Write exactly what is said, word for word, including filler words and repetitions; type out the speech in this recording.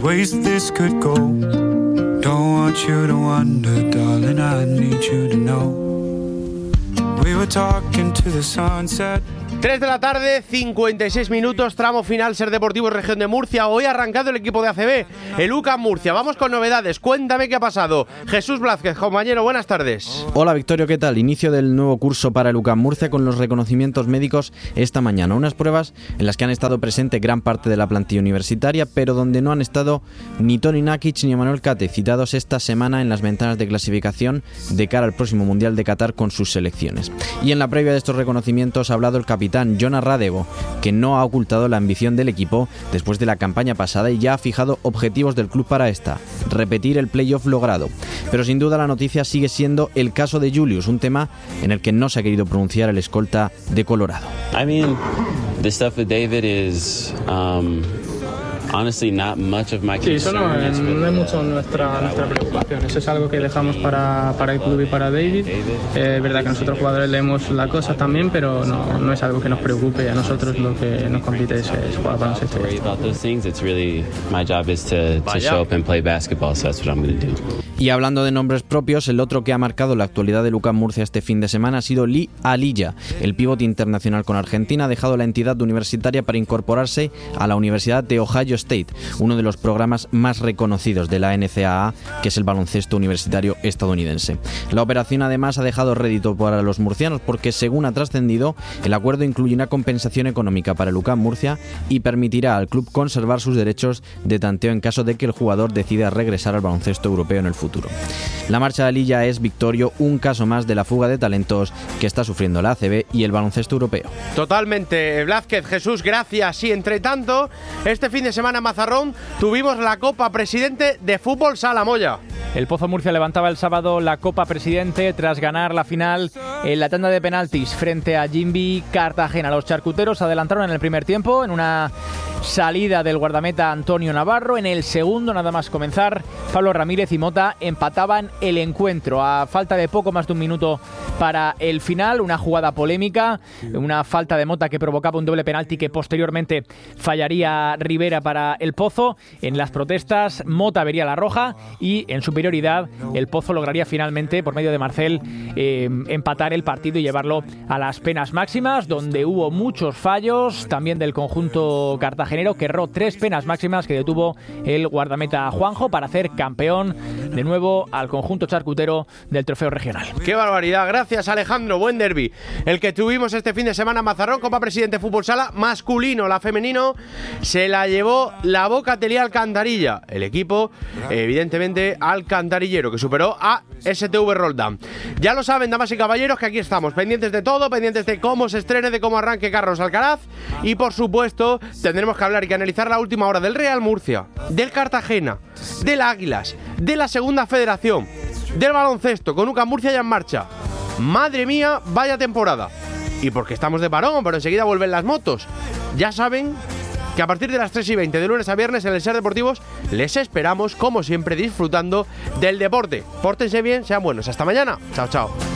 ways this could go. Don't want you to wonder, darling, I need you to know. We were talking to the sunset. tres de la tarde, cincuenta y seis minutos, tramo final, Ser Deportivo Región de Murcia. Hoy ha arrancado el equipo de A C B, el U C A M Murcia. Vamos con novedades, cuéntame qué ha pasado. Jesús Blázquez, compañero, buenas tardes. Hola Victorio, ¿qué tal? Inicio del nuevo curso para el U C A M Murcia con los reconocimientos médicos esta mañana. Unas pruebas en las que han estado presente gran parte de la plantilla universitaria, pero donde no han estado ni Toni Nakic ni Emmanuel Kate, citados esta semana en las ventanas de clasificación de cara al próximo Mundial de Qatar con sus selecciones. Y en la previa de estos reconocimientos ha hablado el capitán Jonas Radego, que no ha ocultado la ambición del equipo después de la campaña pasada y ya ha fijado objetivos del club para esta, repetir el playoff logrado. Pero sin duda la noticia sigue siendo el caso de Julius, un tema en el que no se ha querido pronunciar el escolta de Colorado. I mean, the stuff with David is um... honestly not much of my concern. Sí, eso no, es, no es mucho nuestra, nuestra preocupación. Eso es algo que dejamos para, para el club y para David. Eh, es verdad que nosotros jugadores leemos la cosa también, pero no, no es algo que nos preocupe. A nosotros lo que nos compete es, es jugar baloncesto. Y hablando de nombres propios, el otro que ha marcado la actualidad del U C A M Murcia este fin de semana ha sido Lee Aliyah. El pívot internacional con Argentina ha dejado la entidad universitaria para incorporarse a la Universidad de Ohio State, uno de los programas más reconocidos de la N C A A, que es el baloncesto universitario estadounidense. La operación además ha dejado rédito para los murcianos porque, según ha trascendido, el acuerdo incluye una compensación económica para el U C A M Murcia y permitirá al club conservar sus derechos de tanteo en caso de que el jugador decida regresar al baloncesto europeo en el futuro. La marcha de Aliyah es, Victorio, un caso más de la fuga de talentos que está sufriendo la A C B y el baloncesto europeo. Totalmente, Blázquez, Jesús, gracias. Y entre tanto, este fin de semana en Mazarrón tuvimos la Copa Presidente de Fútbol Sala Moya. El Pozo Murcia levantaba el sábado la Copa Presidente tras ganar la final en la tanda de penaltis frente a Jimby Cartagena. Los charcuteros adelantaron en el primer tiempo en una salida del guardameta Antonio Navarro. En el segundo, nada más comenzar, Pablo Ramírez y Mota empataban el encuentro. A falta de poco más de un minuto para el final, una jugada polémica, una falta de Mota que provocaba un doble penalti que posteriormente fallaría Rivera para el Pozo. En las protestas, Mota vería la roja y en superioridad el Pozo lograría finalmente, por medio de Marcel, eh, empatar el partido y llevarlo a las penas máximas, donde hubo muchos fallos también del conjunto cartagenero, que erró tres penas máximas que detuvo el guardameta Juanjo para hacer campeón de nuevo al conjunto charcutero del trofeo regional. ¡Qué barbaridad! Gracias, Alejandro. Buen derbi el que tuvimos este fin de semana en Mazarrón. Copa Presidente Fútbol Sala masculino. La femenino se la llevó la Boca Telía Alcantarilla. El equipo, evidentemente, alcantarillero, que superó a S T V Roldán. Ya lo saben, damas y caballeros, que aquí estamos pendientes de todo, pendientes de cómo se estrene, de cómo arranque Carlos Alcaraz. Y por supuesto, tendremos que hablar y que analizar la última hora del Real Murcia, del Cartagena, del Águilas, de la Segunda Federación, del baloncesto, con U C A M Murcia ya en marcha. Madre mía, vaya temporada. Y porque estamos de parón, pero enseguida vuelven las motos. Ya saben que a partir de las tres y veinte de lunes a viernes en el Ser Deportivos les esperamos, como siempre, disfrutando del deporte. Pórtense bien, sean buenos. Hasta mañana. Chao, chao.